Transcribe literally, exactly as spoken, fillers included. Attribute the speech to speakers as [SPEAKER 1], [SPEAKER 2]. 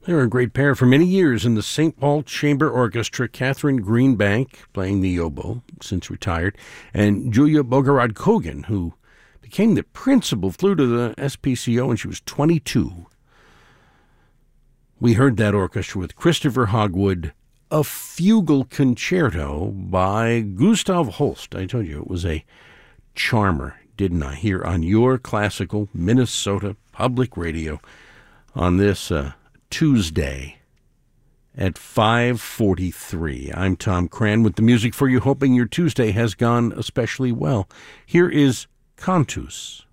[SPEAKER 1] They were a great pair for many years in the Saint Paul Chamber Orchestra. Catherine Greenbank playing the oboe, since retired, and Julia Bogorod-Kogan, who became the principal flute of the S P C O when she was twenty-two. We heard that orchestra with Christopher Hogwood, a fugal concerto by Gustav Holst. I told you it was a charmer, didn't I? Here on your classical Minnesota Public Radio on this uh, Tuesday at five forty-three. I'm Tom Cran with the music for you, hoping your Tuesday has gone especially well. Here is Cantus.